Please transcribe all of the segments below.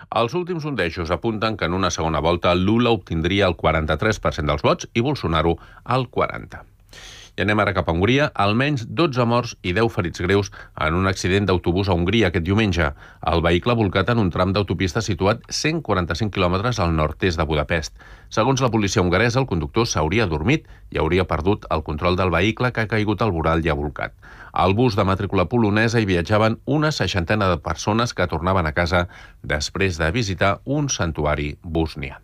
Els últims sondejos apunten que en una segona volta Lula obtindria el 43% dels vots i Bolsonaro el 40%. I anem ara cap a Hongria. Almenys 12 morts i 10 ferits greus en un accident d'autobús a Hongria aquest diumenge. El vehicle ha volcat en un tram d'autopista situat 145 quilòmetres al nord-est de Budapest. Segons la policia hongaresa, el conductor s'hauria dormit i hauria perdut el control del vehicle, que ha caigut al vorall i ha volcat. Al bus de matrícula polonesa hi viatjaven una 60 de persones que tornaven a casa després de visitar un santuari bosnià.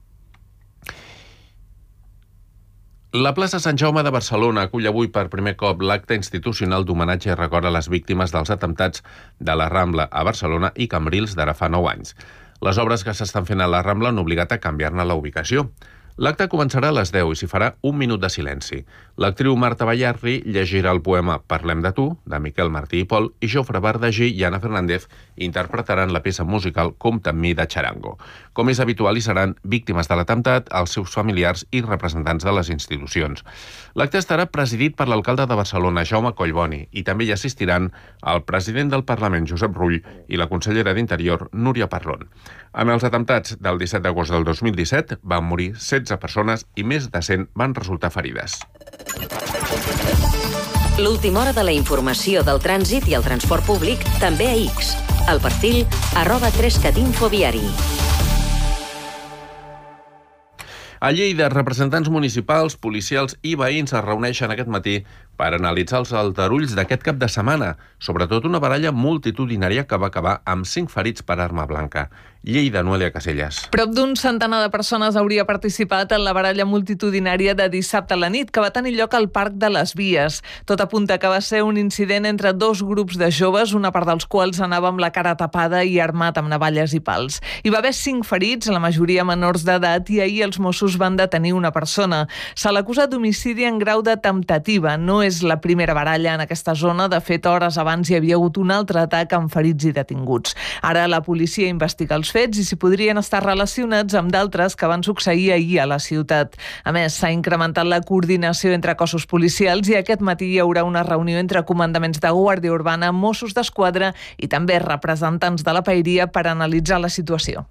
La plaça Sant Jaume de Barcelona acull avui per primer cop l'acte institucional d'homenatge i record a les víctimes dels atemptats de la Rambla a Barcelona i Cambrils d'ara fa 9 anys. Les obres que s'estan fent a la Rambla han obligat a canviar-ne la ubicació. L'acte començarà a les 10 i s'hi farà un minut de silenci. L'actriu Marta Ballarri llegirà el poema Parlem de tu, de Miquel Martí i Pol, i Jofre Bardagí i Anna Fernández interpretaran la peça musical Compta amb mi de Charango. Com és habitual, hi seran víctimes de l'atemptat, els seus familiars i representants de les institucions. L'acte estarà presidit per l'alcalde de Barcelona, Jaume Collboni, i també hi assistiran el president del Parlament, Josep Rull, i la consellera d'Interior, Núria Parlon. En els atemptats del 17 d'agost del 2017 van morir 16 persones i més de 100 van resultar ferides. L'última hora de la informació del trànsit i el transport públic també a X. El perfil @3catinfoviari. A Lleida, representants municipals, policials i veïns es reuneixen aquest matí per analitzar els aldarulls d'aquest cap de setmana, sobretot una baralla multitudinària que va acabar amb 5 ferits per arma blanca. Lleida, Noelia Casellas. Prop d'un centenar de persones hauria participat en la baralla multitudinària de dissabte a la nit, que va tenir lloc al Parc de les Vies. Tot apunta que va ser un incident entre dos grups de joves, una part dels quals anava amb la cara tapada i armat amb navalles i pals. Hi va haver 5 ferits, la majoria menors d'edat, i ahir els Mossos van detenir una persona. Se l'acusa d'homicidi en grau de temptativa. No és la primera baralla en aquesta zona. De fet, hores abans hi havia hagut un altre atac amb ferits i detinguts. Ara la policia investiga els fets i s'hi podrien estar relacionats amb d'altres que van succeir ahir a la ciutat. A més, s'ha incrementat la coordinació entre cossos policials i aquest matí hi haurà una reunió entre comandaments de Guàrdia Urbana, Mossos d'Esquadra i també representants de la paeria per analitzar la situació.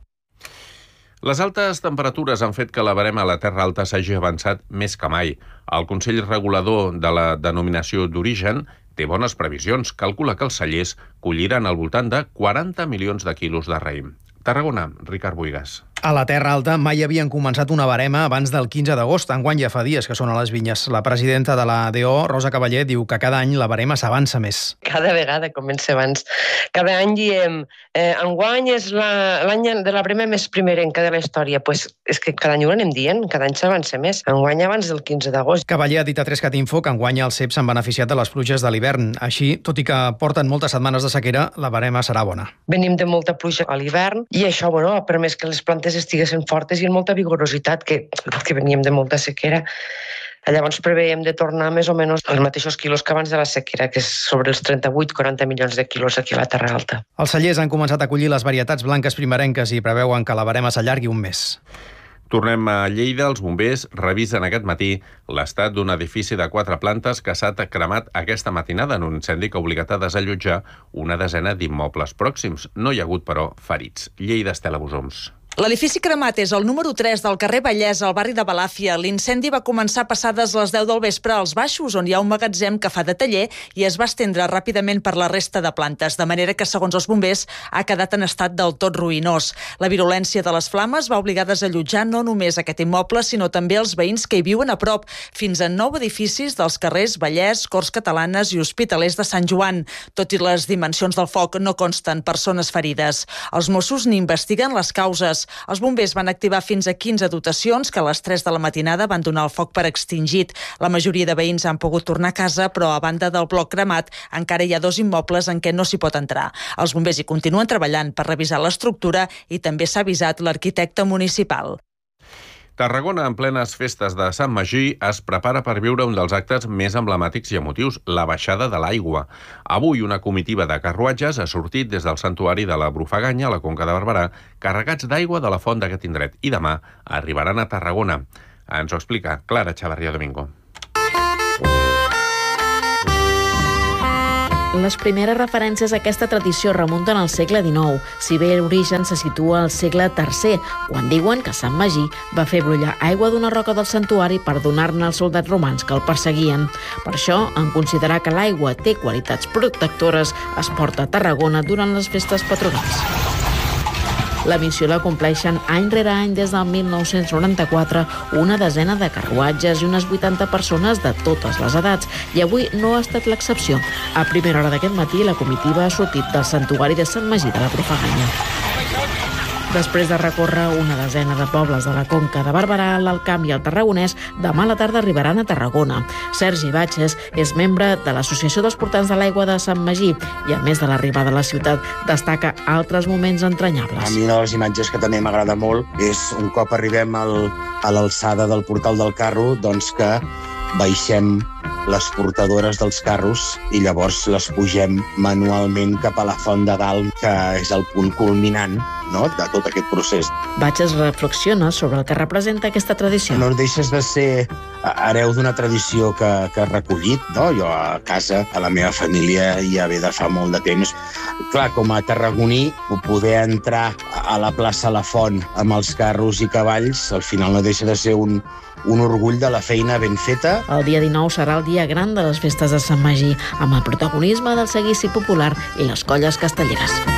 Les altes temperatures han fet que la barema a la Terra Alta s'hagi avançat més que mai. El Consell Regulador de la Denominació d'Origen té bones previsions. Calcula que els cellers colliran al voltant de 40 milions de quilos de raïm. Tarragona, Ricard Buigas. A la Terra Alta mai havien començat una barema abans del 15 d'agost. Enguany ja fa dies que són a les vinyes. La presidenta de la DO, Rosa Cavaller, diu que cada any la barema s'avança més. Cada vegada comença abans. Cada any diem, enguany és l'any de la barema més primerenca de la història. Pues és que cada any ho anem dient, cada any s'avança més. Enguany abans del 15 d'agost. Cavaller ha dit a 3catinfo que enguany els ceps s'han beneficiat de les pluges de l'hivern. Així, tot i que porten moltes setmanes de sequera, la barema serà bona. Venim de molta pluja a l'hivern i això, bueno, ha permès que les plantes estiguessin fortes i amb molta vigorositat, que veníem de molta sequera. Llavors preveiem de tornar més o menys als mateixos quilos que abans de la sequera, que és sobre els 38-40 milions de quilos aquí a la Terra Alta. Els cellers han començat a collir les varietats blanques primerenques i preveuen que la barema s'allargui un mes. Tornem a Lleida. Els bombers revisen aquest matí l'estat d'un edifici de 4 plantes que s'ha cremat aquesta matinada en un incendi que ha obligat a desallotjar una desena d'immobles pròxims. No hi ha hagut, però, ferits. Lleida, Estela Bosoms. L'edifici cremat és el número 3 del carrer Vallès, al barri de Balàfia. L'incendi va començar passades les 10 del vespre als baixos, on hi ha un magatzem que fa de taller, i es va estendre ràpidament per la resta de plantes, de manera que, segons els bombers, ha quedat en estat del tot ruïnós. La virulència de les flames va obligar a desallotjar no només aquest immoble, sinó també els veïns que hi viuen a prop, fins a 9 edificis dels carrers Vallès, Corts Catalanes i Hospitalers de Sant Joan. Tot i les dimensions del foc, no consten persones ferides. Els Mossos n'investiguen les causes. Els bombers van activar fins a 15 dotacions que a les 3 de la matinada van donar el foc per extingit. La majoria de veïns han pogut tornar a casa, però a banda del bloc cremat encara hi ha 2 immobles en què no s'hi pot entrar. Els bombers hi continuen treballant per revisar l'estructura i també s'ha avisat l'arquitecte municipal. Tarragona, en plenes festes de Sant Magí, es prepara per viure un dels actes més emblemàtics i emotius, la baixada de l'aigua. Avui una comitiva de carruatges ha sortit des del santuari de la Brufaganya, a la Conca de Barberà, carregats d'aigua de la font d'aquest indret, i demà arribaran a Tarragona. Ens ho explica Clara Chavarría Domingo. Les primeres referències a aquesta tradició remunten al segle XIX, si bé l'origen se situa al segle III, quan diuen que Sant Magí va fer brollar aigua d'una roca del santuari per donar-ne als soldats romans que el perseguien. Per això, en considerar que l'aigua té qualitats protectores, es porta a Tarragona durant les festes patronals. La missió la compleixen any rere any des del 1994 una desena de carruatges i unes 80 persones de totes les edats, i avui no ha estat l'excepció. A primera hora d'aquest matí, la comitiva ha sortit del santuari de Sant Magí de la Profaganya. Després de recórrer una desena de pobles de la Conca de Barberà, l'Alt Camp i el Tarragonès, demà a la tarda arribaran a Tarragona. Sergi Batxes és membre de l'Associació dels Portants de l'Aigua de Sant Magí i, a més de l'arribada a la ciutat, destaca altres moments entranyables. A mi una de les imatges que també m'agrada molt és un cop arribem a l'alçada del portal del carro, doncs que baixem les portadores dels carros i llavors les pugem manualment cap a la font de dalt, que és el punt culminant, no?, de tot aquest procés. Batxes reflexiona sobre el que representa aquesta tradició. No deixes de ser hereu d'una tradició que has recollit, no? Jo a casa, a la meva família, ja ve de fa molt de temps. Clar, com a tarragoní, poder entrar a la plaça La Font amb els carros i cavalls, al final no deixa de ser un orgull de la feina ben feta. El dia 19 serà el dia gran de les festes de Sant Magí, amb el protagonisme del seguici popular i les colles castelleres.